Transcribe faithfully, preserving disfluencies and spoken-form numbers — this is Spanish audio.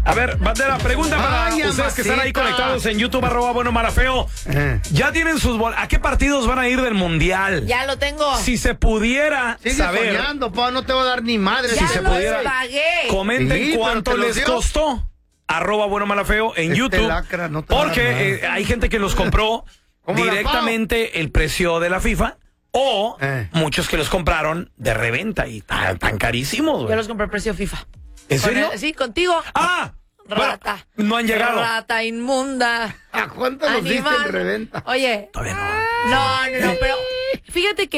A ver, Bandera, pregunta para Ay, ustedes que están ahí mamacita. conectados en YouTube, arroba bueno malafeo. Eh. Ya tienen sus bol- ¿A qué partidos van a ir del Mundial? Ya lo tengo. Si se pudiera Sigue saber, soñando, pa, no te va a dar ni madre. Ya si se lo pudiera, pagué. comenten Sí, pero cuánto te lo les dio. costó. Arroba bueno malafeo en Este YouTube. lacra no te va a dar Porque nada. eh, hay gente que los compró ¿Cómo la directamente el precio de la FIFA. O Eh. muchos que los compraron de reventa y tan, tan carísimos, Yo güey. los compré precio FIFA. ¿En Con serio? el- sí, contigo. ¡Ah! Bueno, Rata. no han llegado. Rata inmunda. ¿A cuánto los diste Animal. en reventa? Oye. Todavía no. No, no, no, pero fíjate que